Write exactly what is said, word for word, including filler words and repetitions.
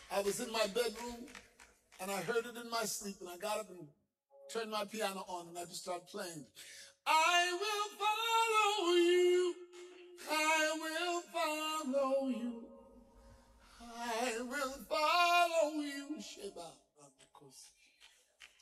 I was in my bedroom and I heard it in my sleep and I got up and turned my piano on and I just started playing. I will follow